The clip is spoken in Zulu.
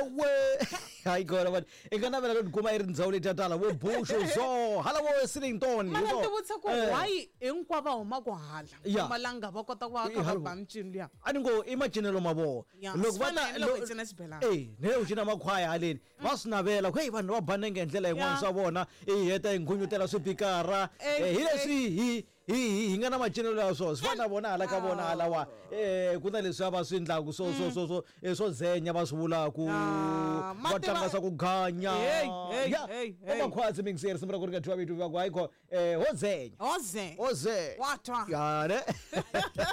we hayi khona manje inganabela lo ngoma irindzawulo etatala wo busho so hala wo Sillington mana tivutisa ku why hinkwava huma ku hala malanga va kota ku aka va bamcini liya ani ngo imaginelo mabo loko va ne ujina makhwaya haleni va sinavela hey vanhu va bana ngendlela yin'wana swa vona heta inghunyutela swipikara hi leswi hi nga na macinelo ya swona swi fana na vona hala ka vona halawa ku na leswi va swi endlaku swo zenya va swi vulaku va tlanga swa ku ganya makhwaya tse mingiseri simra ku ri ka 2 va ku hayi ho zenya wa twa ya ne